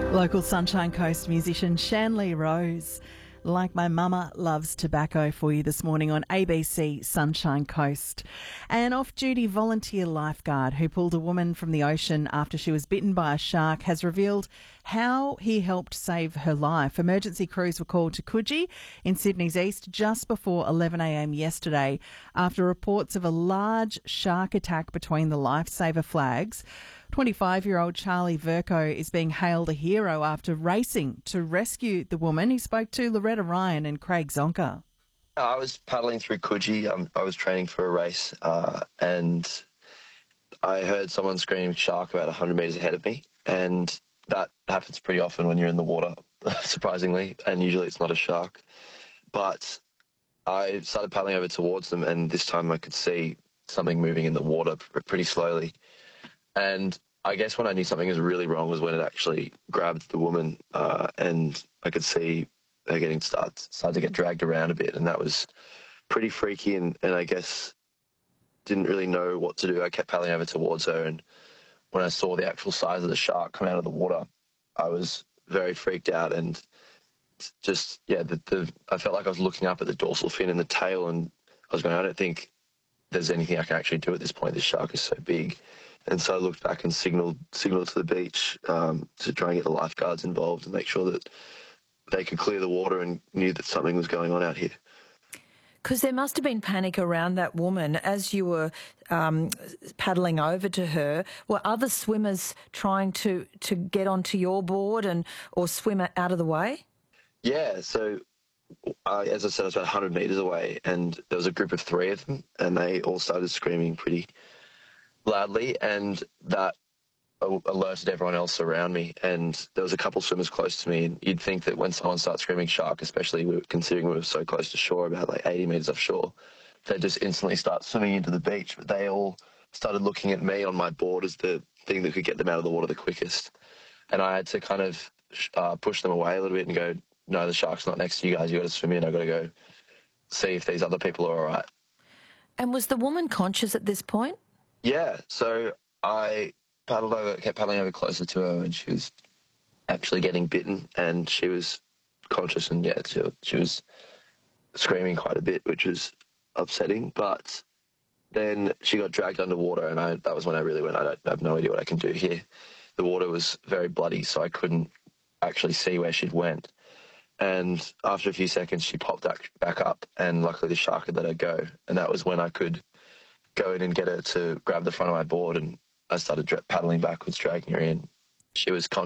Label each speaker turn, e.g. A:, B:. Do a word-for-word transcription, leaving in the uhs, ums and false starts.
A: Local Sunshine Coast musician Shanley Rose, Like My Mama Loves Tobacco, for you this morning on A B C Sunshine Coast. An off-duty volunteer lifeguard who pulled a woman from the ocean after she was bitten by a shark has revealed how he helped save her life. Emergency crews were called to Coogee in Sydney's east just before eleven a m yesterday after reports of a large shark attack between the lifesaver flags. twenty-five-year-old Charlie Verco is being hailed a hero after racing to rescue the woman. He spoke to Loretta Ryan and Craig Zonka.
B: I was paddling through Coogee. Um, I was training for a race uh, and I heard someone scream shark about one hundred metres ahead of me, and that happens pretty often when you're in the water, surprisingly, and usually it's not a shark. But I started paddling over towards them, and this time I could see something moving in the water pretty slowly. And I guess when I knew something was really wrong was when it actually grabbed the woman, uh, and I could see her getting start, started to get dragged around a bit, and that was pretty freaky, and, and I guess didn't really know what to do. I kept paddling over towards her, and when I saw the actual size of the shark come out of the water, I was very freaked out, and just, yeah, the, the, I felt like I was looking up at the dorsal fin and the tail, and I was going, I don't think there's anything I can actually do at this point. This shark is so big. And so I looked back and signalled signalled to the beach um, to try and get the lifeguards involved and make sure that they could clear the water and knew that something was going on out here.
C: Because there must have been panic around that woman as you were um, paddling over to her. Were other swimmers trying to, to get onto your board and or swim out of the way?
B: Yeah, so uh, as I said, I was about one hundred metres away, and there was a group of three of them, and they all started screaming pretty loudly, and that alerted everyone else around me. And there was a couple swimmers close to me, and you'd think that when someone starts screaming shark, especially considering we were so close to shore, about like eighty metres offshore, they just instantly start swimming into the beach. But they all started looking at me on my board as the thing that could get them out of the water the quickest. And I had to kind of uh, push them away a little bit and go, no, the shark's not next to you guys. You got to swim in. I've got to go see if these other people are all right.
C: And was the woman conscious at this point?
B: Yeah, so I paddled over, kept paddling over closer to her, and she was actually getting bitten, and she was conscious, and yeah, she, she was screaming quite a bit, which was upsetting. But then she got dragged underwater, and I, that was when I really went, I, don't, I have no idea what I can do here. The water was very bloody, so I couldn't actually see where she'd went. And after a few seconds, she popped back, back up, and luckily the shark had let her go, and that was when I could go in and get her to grab the front of my board, and I started paddling backwards, dragging her in. She was conscious.